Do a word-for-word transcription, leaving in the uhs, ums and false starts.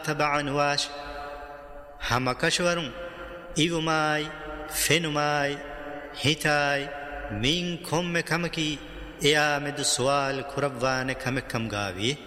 تبعن واش هم كشورم إيوماي فينوماي هيتاي مين كم كمكي إيا مد سوال كربوان كم كم غاوي